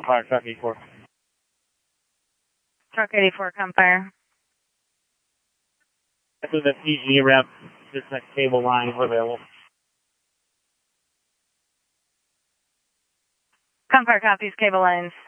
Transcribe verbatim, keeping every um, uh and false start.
Fire, Truck eighty-four. Truck eighty-four, come fire. After the P G rep, this next cable line is available. Come fire copies, cable lines.